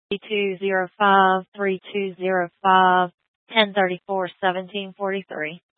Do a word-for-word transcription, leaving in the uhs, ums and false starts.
two zero five, three two zero five, ten thirty-four, seventeen forty-three.